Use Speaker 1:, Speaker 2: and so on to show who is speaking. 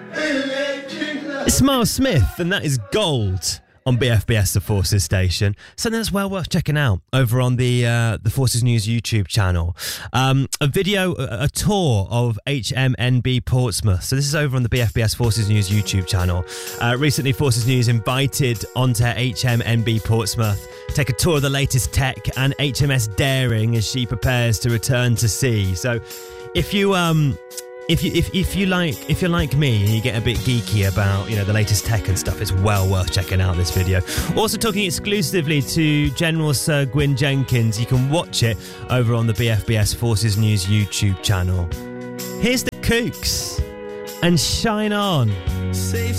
Speaker 1: It's Miles Smith, and that is Gold on BFBS, the Forces station. Something that's well worth checking out over on the Forces News YouTube channel. A video, a tour of HMNB Portsmouth. So this is over on the BFBS Forces News YouTube channel. Recently, Forces News invited onto HMNB Portsmouth to take a tour of the latest tech and HMS Daring as she prepares to return to sea. So if you If you're like me and you get a bit geeky about, you know, the latest tech and stuff, it's well worth checking out this video. Also talking exclusively to General Sir Gwyn Jenkins. You can watch it over on the BFBS Forces News YouTube channel. Here's the Kooks and Shine On. Safe